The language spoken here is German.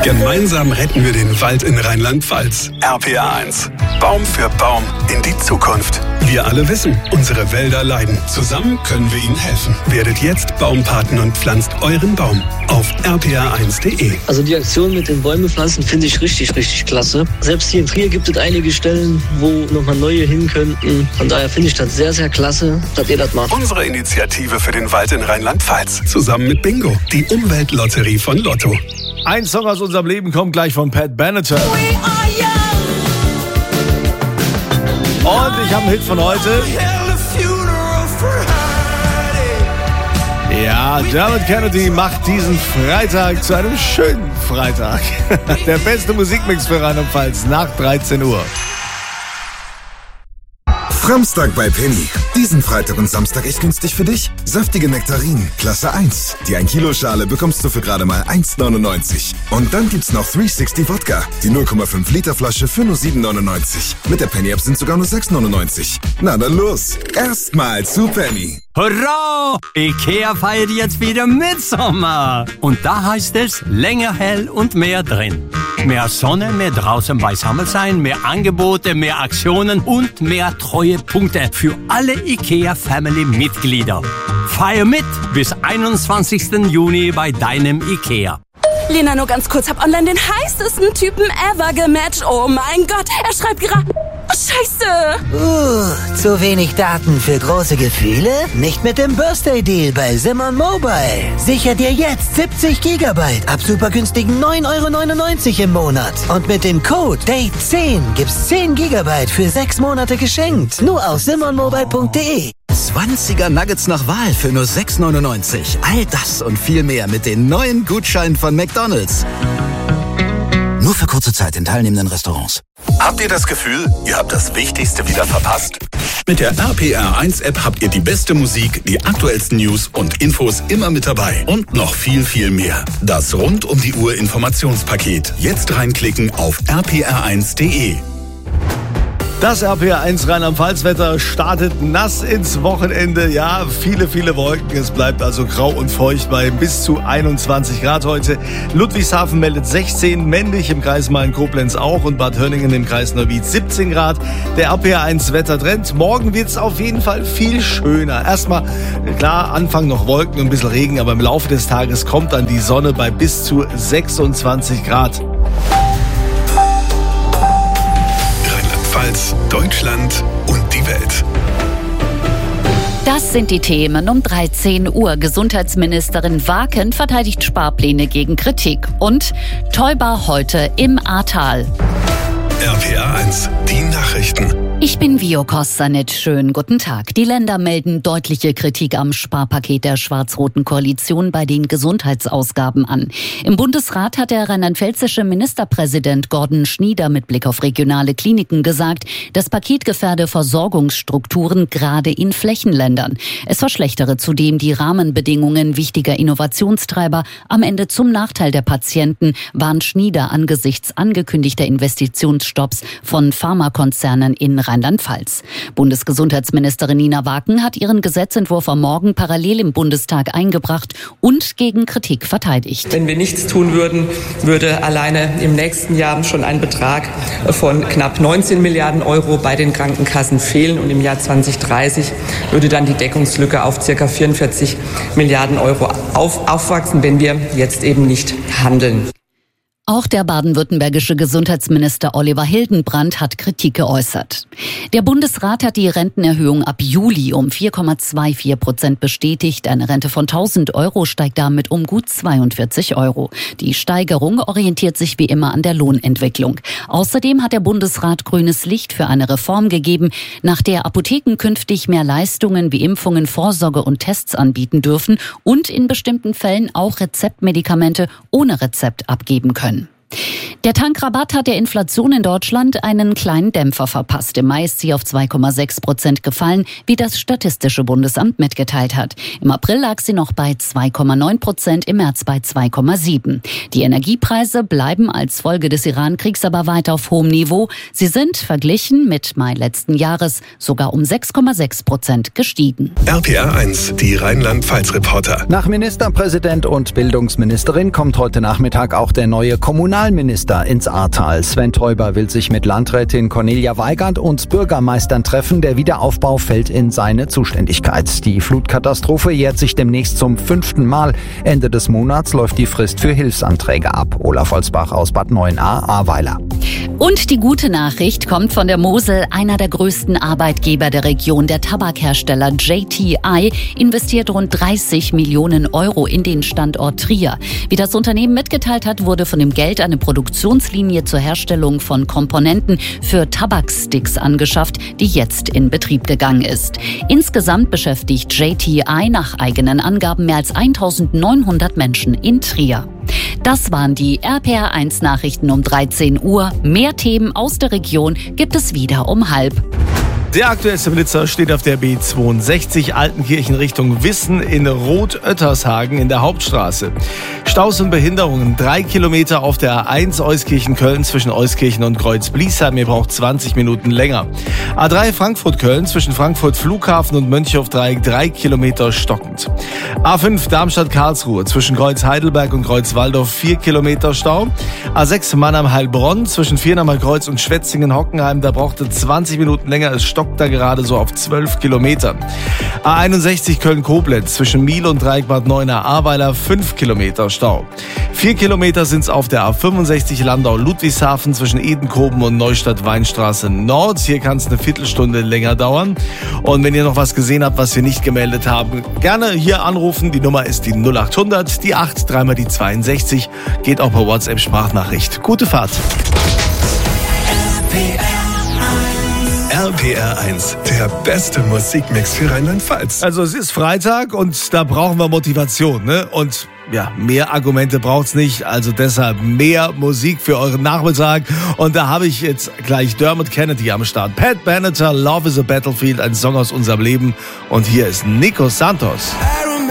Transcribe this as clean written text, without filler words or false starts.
Gemeinsam retten wir den Wald in Rheinland-Pfalz. RPA1. Baum für Baum in die Zukunft. Wir alle wissen, unsere Wälder leiden. Zusammen können wir ihnen helfen. Werdet jetzt Baumpaten und pflanzt euren Baum auf rpa1.de. Also die Aktion mit den Bäume pflanzen finde ich richtig klasse. Selbst hier in Trier gibt es einige Stellen, wo nochmal neue hin könnten. Von daher finde ich das sehr klasse, dass ihr das macht. Unsere Initiative für den Wald in Rheinland-Pfalz. Zusammen mit Bingo, die Umweltlotterie von Lotto. Ein Song aus unserem Leben kommt gleich von Pat Benatar. Und ich habe einen Hit von heute. Ja, Dermot Kennedy macht diesen Freitag zu einem schönen Freitag. Der beste Musikmix für Rheinland-Pfalz nach 13 Uhr. Framstag bei Penny. Diesen Freitag und Samstag echt günstig für dich. Saftige Nektarinen, Klasse 1. Die 1 Kilo Schale bekommst du für gerade mal 1,99. Und dann gibt's noch 360 Wodka. Die 0,5 Liter Flasche für nur 7,99. Mit der Penny-App sind sogar nur 6,99. Na dann los. Erstmal zu Penny. Hurra! Ikea feiert jetzt wieder Mitsommer. Und da heißt es länger hell und mehr drin. Mehr Sonne, mehr draußen beisammen sein, mehr Angebote, mehr Aktionen und mehr Treuepunkte für alle IKEA-Family-Mitglieder. Feier mit bis 21. Juni bei deinem IKEA. Lena, nur ganz kurz, hab online den heißesten Typen ever gematcht. Oh mein Gott, er schreibt gerade... Oh, Scheiße! Zu wenig Daten für große Gefühle? Nicht mit dem Birthday-Deal bei Simon Mobile. Sicher dir jetzt 70 Gigabyte ab super günstigen 9,99 € im Monat. Und mit dem Code DATE10 gibt's 10 Gigabyte für 6 Monate geschenkt. Nur auf simonmobile.de. 20er Nuggets nach Wahl für nur 6,99 €. All das und viel mehr mit den neuen Gutscheinen von McDonald's. Nur für kurze Zeit in teilnehmenden Restaurants. Habt ihr das Gefühl, ihr habt das Wichtigste wieder verpasst? Mit der RPR1-App habt ihr die beste Musik, die aktuellsten News und Infos immer mit dabei. Und noch viel mehr. Das rund um die Uhr Informationspaket. Jetzt reinklicken auf rpr1.de. Das RPR1 Rheinland-Pfalz-Wetter startet nass ins Wochenende. Ja, viele Wolken. Es bleibt also grau und feucht bei bis zu 21 Grad heute. Ludwigshafen meldet 16, Mendig im Kreis Main-Koblenz auch und Bad Hörningen im Kreis Neuwied 17 Grad. Der RPR1 Wettertrend. Morgen wird es auf jeden Fall viel schöner. Erstmal, klar, Anfang noch Wolken und ein bisschen Regen, aber im Laufe des Tages kommt dann die Sonne bei bis zu 26 Grad. Deutschland und die Welt. Das sind die Themen um 13 Uhr. Gesundheitsministerin Waken verteidigt Sparpläne gegen Kritik. Und Teuber heute im Ahrtal. RPR1, die Nachrichten. Ich bin Vio Kostanet. Schönen guten Tag. Die Länder melden deutliche Kritik am Sparpaket der schwarz-roten Koalition bei den Gesundheitsausgaben an. Im Bundesrat hat der rheinland-pfälzische Ministerpräsident Gordon Schnieder mit Blick auf regionale Kliniken gesagt, das Paket gefährde Versorgungsstrukturen gerade in Flächenländern. Es verschlechtere zudem die Rahmenbedingungen wichtiger Innovationstreiber am Ende zum Nachteil der Patienten, warnt Schnieder angesichts angekündigter Investitionsstopps von Pharmakonzernen in Rheinland-Pfalz. Bundesgesundheitsministerin Nina Waken hat ihren Gesetzentwurf am Morgen parallel im Bundestag eingebracht und gegen Kritik verteidigt. Wenn wir nichts tun würden, würde alleine im nächsten Jahr schon ein Betrag von knapp 19 Milliarden € bei den Krankenkassen fehlen und im Jahr 2030 würde dann die Deckungslücke auf ca. 44 Milliarden € aufwachsen, wenn wir jetzt eben nicht handeln. Auch der baden-württembergische Gesundheitsminister Oliver Hildenbrand hat Kritik geäußert. Der Bundesrat hat die Rentenerhöhung ab Juli um 4,24% bestätigt. Eine Rente von 1.000 € steigt damit um gut 42 €. Die Steigerung orientiert sich wie immer an der Lohnentwicklung. Außerdem hat der Bundesrat grünes Licht für eine Reform gegeben, nach der Apotheken künftig mehr Leistungen wie Impfungen, Vorsorge und Tests anbieten dürfen und in bestimmten Fällen auch Rezeptmedikamente ohne Rezept abgeben können. Der Tankrabatt hat der Inflation in Deutschland einen kleinen Dämpfer verpasst. Im Mai ist sie auf 2,6% gefallen, wie das Statistische Bundesamt mitgeteilt hat. Im April lag sie noch bei 2,9%, im März bei 2,7%. Die Energiepreise bleiben als Folge des Iran-Kriegs aber weiter auf hohem Niveau. Sie sind verglichen mit Mai letzten Jahres sogar um 6,6% gestiegen. RPR 1, die Rheinland-Pfalz-Reporter. Nach Ministerpräsident und Bildungsministerin kommt heute Nachmittag auch der neue Kommunalminister ins Ahrtal. Sven Teuber will sich mit Landrätin Cornelia Weigand und Bürgermeistern treffen. Der Wiederaufbau fällt in seine Zuständigkeit. Die Flutkatastrophe jährt sich demnächst zum 5. Mal. Ende des Monats läuft die Frist für Hilfsanträge ab. Olaf Holzbach aus Bad Neuenahr, Ahrweiler. Und die gute Nachricht kommt von der Mosel. Einer der größten Arbeitgeber der Region, der Tabakhersteller JTI, investiert rund 30 Millionen Euro in den Standort Trier. Wie das Unternehmen mitgeteilt hat, wurde von dem Geld eine Produktionslinie zur Herstellung von Komponenten für Tabaksticks angeschafft, die jetzt in Betrieb gegangen ist. Insgesamt beschäftigt JTI nach eigenen Angaben mehr als 1900 Menschen in Trier. Das waren die RPR1 Nachrichten um 13 Uhr. Mehr Themen aus der Region gibt es wieder um 12:30. Der aktuellste Blitzer steht auf der B62 Altenkirchen Richtung Wissen in Roth-Oettershagen in der Hauptstraße. Staus und Behinderungen, 3 Kilometer auf der A1 Euskirchen-Köln zwischen Euskirchen und Kreuz-Bliesheim. Ihr braucht 20 Minuten länger. A3 Frankfurt-Köln zwischen Frankfurt Flughafen und Mönchhof-Dreieck 3 Kilometer stockend. A5 Darmstadt-Karlsruhe zwischen Kreuz-Heidelberg und Kreuz-Waldorf 4 Kilometer Stau. A6 Mannheim-Heilbronn zwischen Viernamer Kreuz und Schwetzingen-Hockenheim. Da braucht es 20 Minuten länger. Es stockt da gerade so auf 12 Kilometer. A61 Köln-Koblenz zwischen Miel und Dreieck Bad Neuenahr-Ahrweiler 5 Kilometer Stau. 4 Kilometer sind es auf der A65 Landau-Ludwigshafen zwischen Edenkoben und Neustadt-Weinstraße Nord. Hier kann es eine Viertelstunde länger dauern. Und wenn ihr noch was gesehen habt, was wir nicht gemeldet haben, gerne hier anrufen. Die Nummer ist die 0800, die 8, dreimal die 62. Geht auch per WhatsApp-Sprachnachricht. Gute Fahrt. RPR 1, der beste Musikmix für Rheinland-Pfalz. Also es ist Freitag und da brauchen wir Motivation, ne? Und ja, mehr Argumente braucht's nicht, also deshalb mehr Musik für euren Nachmittag. Und da habe ich jetzt gleich Dermot Kennedy am Start. Pat Benatar, Love is a Battlefield, ein Song aus unserem Leben. Und hier ist Nico Santos.